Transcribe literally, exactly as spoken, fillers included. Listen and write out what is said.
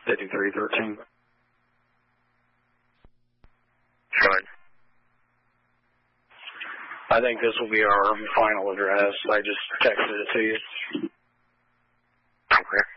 fifty-three thirteen. Good. I think this will be our final address. I just texted it to you. Okay.